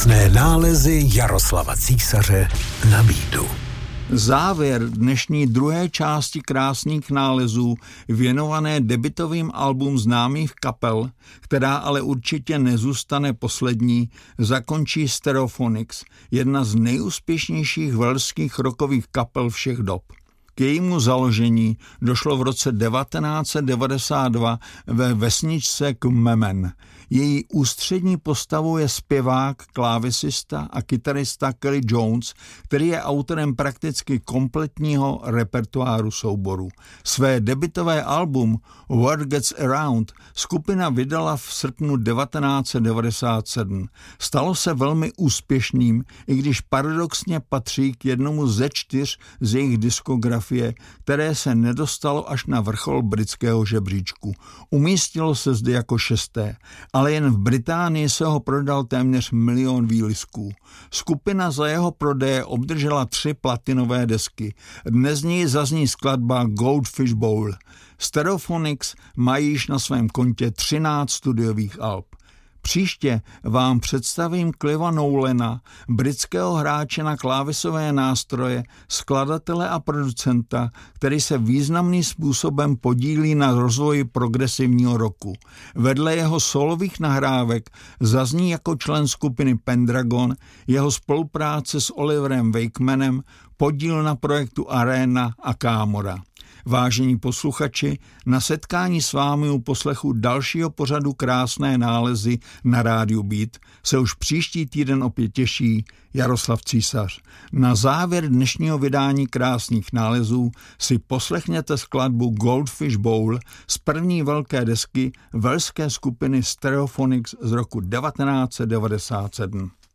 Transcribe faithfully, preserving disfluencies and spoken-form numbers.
Krásné nálezy Jaroslava Císaře na beatu. Závěr dnešní druhé části krásných nálezů věnované debutovým album známých kapel, která ale určitě nezůstane poslední, zakončí Stereophonics, jedna z nejúspěšnějších velšských rockových kapel všech dob. K jejímu založení došlo v roce devatenáct set devadesát dva ve vesničce Kmemen. Její ústřední postavou je zpěvák, klávesista a kytarista Kelly Jones, který je autorem prakticky kompletního repertoáru souboru. Své debutové album Word Gets Around skupina vydala v srpnu devatenáct set devadesát sedm. Stalo se velmi úspěšným, i když paradoxně patří k jednomu ze čtyř z jejich diskografie, které se nedostalo až na vrchol britského žebříčku. Umístilo se zde jako šesté, ale jen v Británii se ho prodal téměř milion výlisků. Skupina za jeho prodeje obdržela tři platinové desky. Dnes z ní zazní skladba Goldfish Bowl. Stereophonics mají již na svém kontě třináct studiových alb. Příště vám představím Cliva Nowlena, britského hráče na klávesové nástroje, skladatele a producenta, který se významným způsobem podílí na rozvoji progresivního rocku. Vedle jeho solových nahrávek zazní jako člen skupiny Pendragon jeho spolupráce s Oliverem Wakemanem, podíl na projektu Arena a Kámora. Vážení posluchači, na setkání s vámi u poslechu dalšího pořadu Krásné nálezy na rádiu Beat se už příští týden opět těší Jaroslav Císař. Na závěr dnešního vydání Krásných nálezů si poslechněte skladbu Goldfish Bowl z první velké desky velšské skupiny Stereophonics z roku devatenáct set devadesát sedm.